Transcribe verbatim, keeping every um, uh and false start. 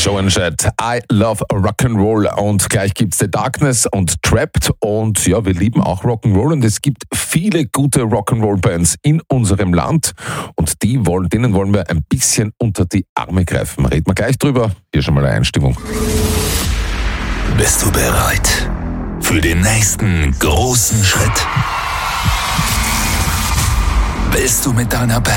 Show and Chat. I love Rock'n'Roll und gleich gibt's The Darkness und Trapped und ja, wir lieben auch Rock'n'Roll und es gibt viele gute Rock'n'Roll-Bands in unserem Land und die wollen, denen wollen wir ein bisschen unter die Arme greifen. Reden wir gleich drüber. Hier schon mal eine Einstimmung. Bist du bereit für den nächsten großen Schritt? Willst du mit deiner Band